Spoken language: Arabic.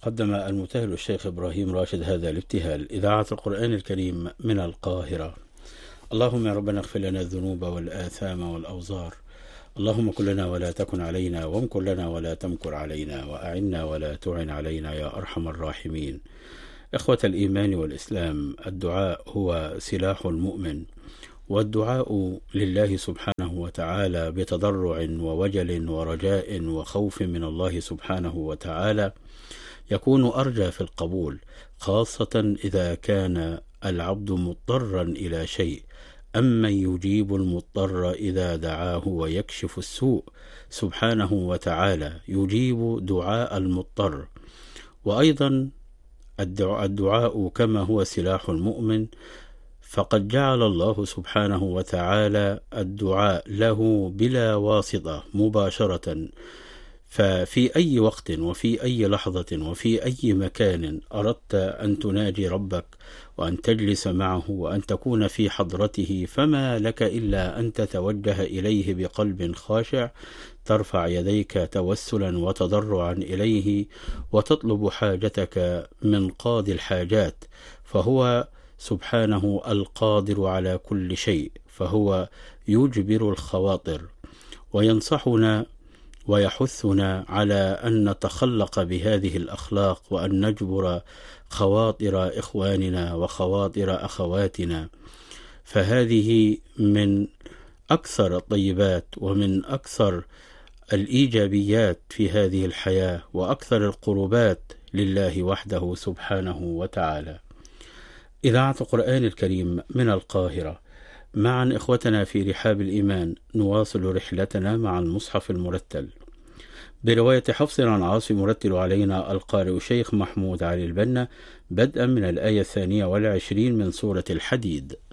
قدم المبتهل الشيخ إبراهيم راشد هذا الابتهال. إذاعة القرآن الكريم من القاهرة. اللهم يا ربنا اغفر لنا الذنوب والآثام والأوزار. اللهم كن لنا ولا تكن علينا، وامكر لنا ولا تمكر علينا، وأعنا ولا تعن علينا يا أرحم الراحمين. إخوة الإيمان والإسلام، الدعاء هو سلاح المؤمن، والدعاء لله سبحانه وتعالى بتضرع ووجل ورجاء وخوف من الله سبحانه وتعالى يكون أرجى في القبول، خاصة إذا كان العبد مضطرا إلى شيء. أمن يجيب المضطر إذا دعاه ويكشف السوء سبحانه وتعالى يجيب دعاء المضطر. وأيضا الدعاء كما هو سلاح المؤمن، فقد جعل الله سبحانه وتعالى الدعاء له بلا واسطة مباشرة. ففي أي وقت وفي أي لحظة وفي أي مكان أردت أن تناجي ربك وأن تجلس معه وأن تكون في حضرته، فما لك إلا أن تتوجه إليه بقلب خاشع، ترفع يديك توسلا وتضرعا إليه وتطلب حاجتك من قاضي الحاجات، فهو سبحانه القادر على كل شيء، فهو يجبر الخواطر وينصحنا ويحثنا على أن نتخلق بهذه الأخلاق وأن نجبر خواطر إخواننا وخواطر أخواتنا. فهذه من أكثر الطيبات ومن أكثر الإيجابيات في هذه الحياة وأكثر القربات لله وحده سبحانه وتعالى. إذاعة القرآن الكريم من القاهرة. معا إخوتنا في رحاب الإيمان نواصل رحلتنا مع المصحف المرتل برواية حفص عن عاصم، يرتل علينا القارئ الشيخ محمود علي البنا بدءا من الآية 22 من سورة الحديد.